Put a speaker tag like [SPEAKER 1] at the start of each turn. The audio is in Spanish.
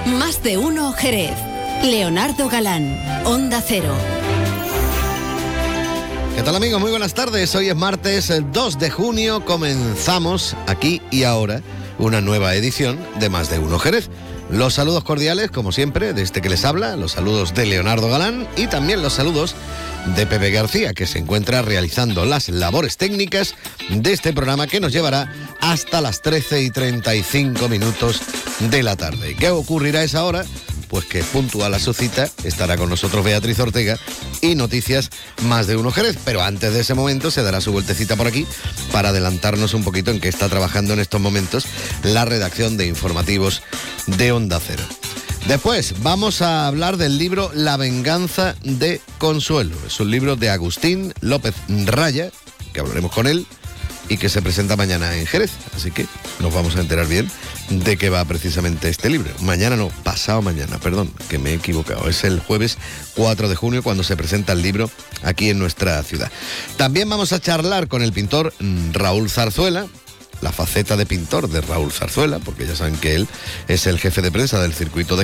[SPEAKER 1] Más de uno Jerez. Leonardo Galán, Onda Cero.
[SPEAKER 2] ¿Qué tal, amigos? Muy buenas tardes. Hoy es martes, el 2 de junio. Comenzamos aquí y ahora una nueva edición de Más de uno Jerez. Los saludos cordiales, como siempre, de este que les habla, los saludos de Leonardo Galán y también los saludos de Pepe García, que se encuentra realizando las labores técnicas de este programa que nos llevará hasta las 13:35 de la tarde. ¿Y qué ocurrirá a esa hora? Pues que puntual a su cita estará con nosotros Beatriz Ortega y noticias Más de uno Jerez. Pero antes de ese momento se dará su vueltecita por aquí para adelantarnos un poquito en qué está trabajando en estos momentos la redacción de informativos de Onda Cero. Después vamos a hablar del libro La venganza de Consuelo. Es un libro de Agustín López Raya, que hablaremos con él y que se presenta mañana en Jerez. Así que nos vamos a enterar bien de qué va precisamente este libro. Mañana no, pasado mañana, perdón, que me he equivocado. Es el jueves 4 de junio cuando se presenta el libro aquí en nuestra ciudad. También vamos a charlar con el pintor Raúl Zarzuela, la faceta de pintor de Raúl Zarzuela, porque ya saben que él es el jefe de prensa del circuito de